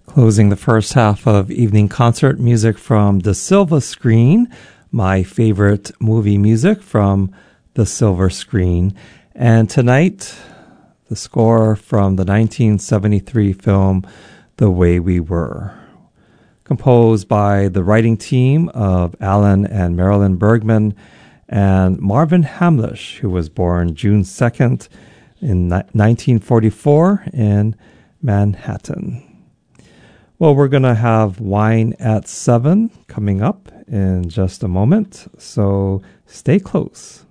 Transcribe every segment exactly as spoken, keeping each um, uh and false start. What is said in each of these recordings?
Closing the first half of evening concert, music from The Silver Screen, my favorite movie music from The Silver Screen. And tonight, the score from the nineteen seventy-three film The Way We Were, composed by the writing team of Alan and Marilyn Bergman and Marvin Hamlisch, who was born June second in nineteen forty-four in Manhattan. Well, we're going to have Wine at seven coming up in just a moment, so stay close.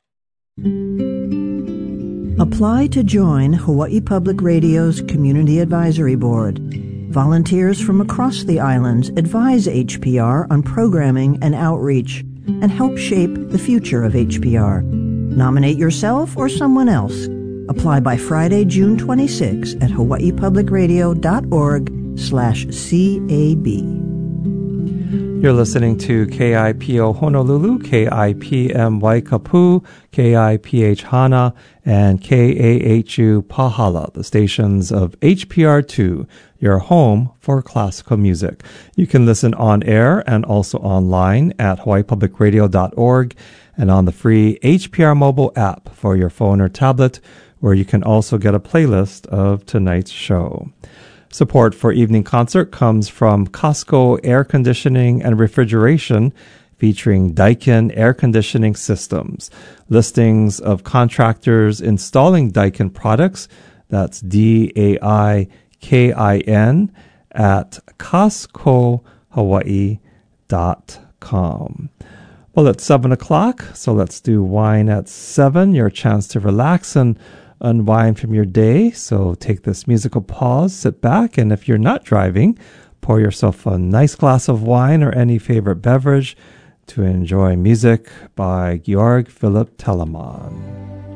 Apply to join Hawaii Public Radio's Community Advisory Board. Volunteers from across the islands advise H P R on programming and outreach and help shape the future of H P R. Nominate yourself or someone else. Apply by Friday, June twenty-sixth at hawaiipublicradio.org slash CAB. You're listening to K I P O Honolulu, K I P M Waikapu, K I P H Hana, and K A H U Pahala, the stations of H P R two, your home for classical music. You can listen on air and also online at hawaii public radio dot org and on the free H P R mobile app for your phone or tablet, where you can also get a playlist of tonight's show. Support for Evening Concert comes from Costco Air Conditioning and Refrigeration, featuring Daikin Air Conditioning Systems. Listings of contractors installing Daikin products, that's D A I K I N, at costco hawaii dot com. Well, it's seven o'clock, so let's do Wine at seven, your chance to relax and unwind from your day. So take this musical pause, sit back, and if you're not driving, pour yourself a nice glass of wine or any favorite beverage to enjoy music by Georg Philipp Telemann.